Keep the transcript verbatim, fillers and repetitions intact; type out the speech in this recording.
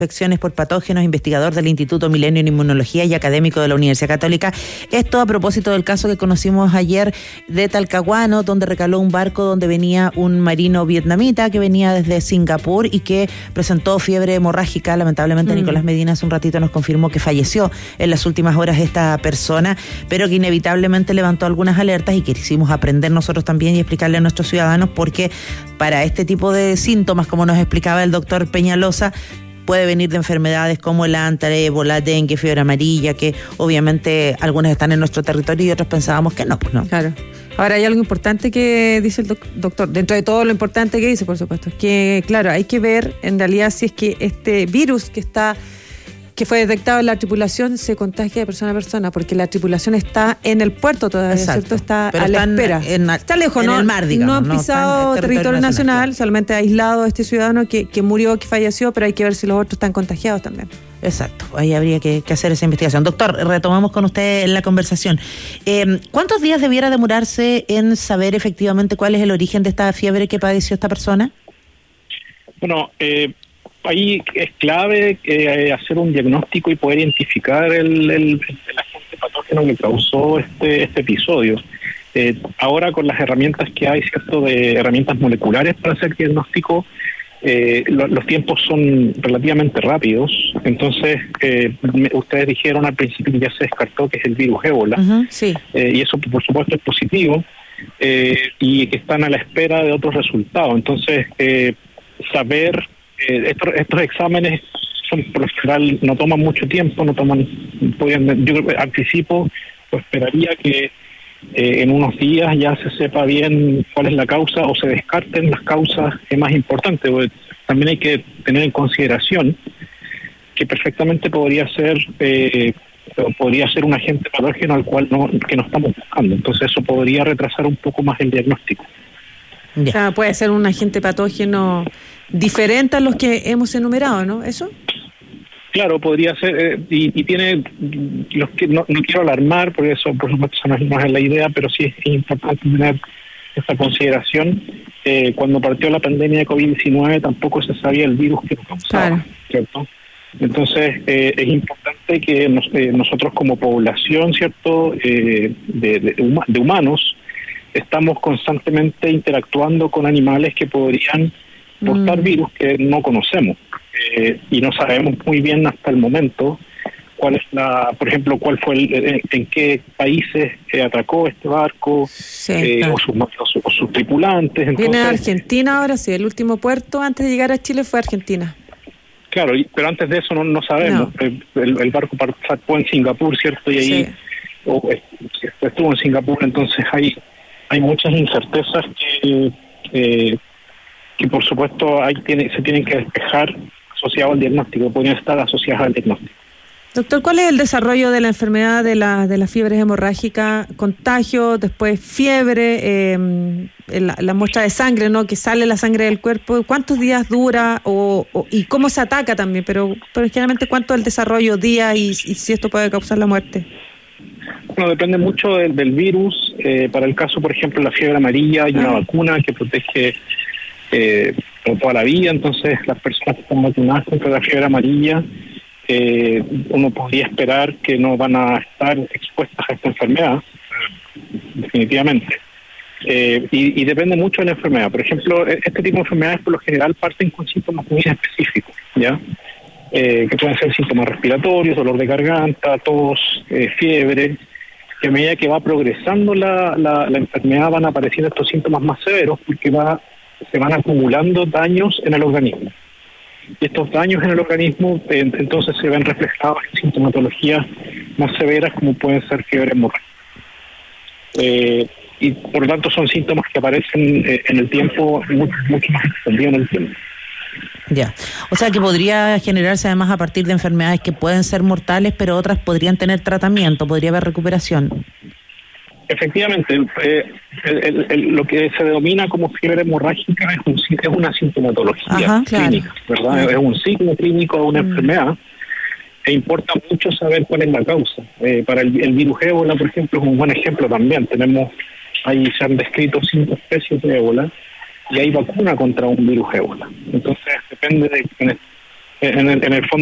Infecciones por patógenos, investigador del Instituto Milenio en Inmunología y académico de la Universidad Católica. Esto a propósito del caso que conocimos ayer de Talcahuano, donde recaló un barco donde venía un marino vietnamita que venía desde Singapur y que presentó fiebre hemorrágica. Lamentablemente, mm. Nicolás Medina hace un ratito nos confirmó que falleció en las últimas horas esta persona, pero que inevitablemente levantó algunas alertas y que quisimos aprender nosotros también y explicarle a nuestros ciudadanos, porque para este tipo de síntomas, como nos explicaba el doctor Peñalosa, puede venir de enfermedades como el antre, ébola, dengue, fiebre amarilla, que obviamente algunas están en nuestro territorio y otros pensábamos que no, pues no. Claro. Ahora hay algo importante que dice el doc- doctor, dentro de todo lo importante que dice, por supuesto, es que, claro, hay que ver en realidad si es que este virus que está que fue detectado en la tripulación se contagia de persona a persona, porque la tripulación está en el puerto todavía, exacto, ¿cierto? Está pero a la espera. En, está lejos, en ¿no? el mar, digamos, no han no pisado en territorio, territorio nacional, nacional, solamente aislado este ciudadano que, que murió, que falleció, pero hay que ver si los otros están contagiados también. Exacto, ahí habría que, que hacer esa investigación. Doctor, retomamos con usted la conversación. Eh, ¿Cuántos días debiera demorarse en saber efectivamente cuál es el origen de esta fiebre que padeció esta persona? Bueno, eh... ahí es clave eh, hacer un diagnóstico y poder identificar el, el, el agente patógeno que causó este, este episodio. Eh, ahora con las herramientas que hay, cierto, de herramientas moleculares para hacer diagnóstico, eh, lo, los tiempos son relativamente rápidos. Entonces, eh, me, ustedes dijeron al principio que ya se descartó que es el virus ébola, uh-huh, sí. eh, y eso por supuesto es positivo, eh, y que están a la espera de otros resultados. Entonces, eh, saber Eh, estos, estos exámenes son por lo general no toman mucho tiempo, no toman, pueden, yo anticipo, pues esperaría que eh, en unos días ya se sepa bien cuál es la causa o se descarten las causas más importantes. También hay que tener en consideración que perfectamente podría ser eh, podría ser un agente patógeno al cual no que no estamos buscando, entonces eso podría retrasar un poco más el diagnóstico. Yeah. O sea, puede ser un agente patógeno diferente a los que hemos enumerado, ¿no? ¿Eso? Claro, podría ser, eh, y, y tiene, los que no, no quiero alarmar, porque eso por supuesto no es, no es la idea, pero sí es importante tener esta consideración. Eh, cuando partió la pandemia de covid diecinueve tampoco se sabía el virus que lo causaba, claro. ¿Cierto? Entonces eh, es importante que nos, eh, nosotros como población, ¿cierto?, eh, de, de, de humanos, estamos constantemente interactuando con animales que podrían portar mm. virus que no conocemos, eh, y no sabemos muy bien hasta el momento cuál es la, por ejemplo, cuál fue el, en, en qué países eh, atracó este barco, sí, eh, claro. o, sus, o, sus, o sus tripulantes. Entonces, viene de Argentina ahora, sí, el último puerto antes de llegar a Chile fue Argentina. Claro, pero antes de eso no, no sabemos. No. El, el barco participó en Singapur, ¿cierto? Y ahí sí. o, estuvo en Singapur, entonces hay hay muchas incertezas que eh, que por supuesto hay tiene, se tienen que despejar asociados al diagnóstico, podrían estar asociadas al diagnóstico. Doctor, ¿cuál es el desarrollo de la enfermedad de la de las fiebres hemorrágicas? Contagio, después fiebre, eh, la, la muestra de sangre, ¿no? Que sale la sangre del cuerpo. ¿Cuántos días dura o, o y cómo se ataca también? Pero, pero generalmente, ¿cuánto es el desarrollo, días y, y si esto puede causar la muerte? Bueno, depende mucho del, del virus. Eh, para el caso, por ejemplo, la fiebre amarilla, hay una ah. vacuna que protege eh, por toda la vida. Entonces, las personas que están vacunadas contra la fiebre amarilla, eh, uno podría esperar que no van a estar expuestas a esta enfermedad, definitivamente. Eh, y, y depende mucho de la enfermedad. Por ejemplo, este tipo de enfermedades por lo general parten con síntomas muy específicos, ¿ya? Eh, que pueden ser síntomas respiratorios, dolor de garganta, tos, eh, fiebre, que a medida que va progresando la, la, la enfermedad van apareciendo estos síntomas más severos porque va, se van acumulando daños en el organismo. Y estos daños en el organismo eh, entonces se ven reflejados en sintomatologías más severas como pueden ser fiebre hemorrágica. Eh, y por lo tanto son síntomas que aparecen eh, en el tiempo, mucho, mucho más extendido en el tiempo. Ya, o sea que podría generarse además a partir de enfermedades que pueden ser mortales, pero otras podrían tener tratamiento, podría haber recuperación. Efectivamente, eh, el, el, el, lo que se denomina como fiebre hemorrágica es, un, es una sintomatología Ajá, clínica, claro. ¿verdad? Claro. Es un signo clínico de una mm. enfermedad, e importa mucho saber cuál es la causa. Eh, para el, el virus ébola, por ejemplo, es un buen ejemplo también. Tenemos, ahí se han descrito cinco especies de ébola, y hay vacuna contra un virus ébola. Entonces depende de en el, en el fondo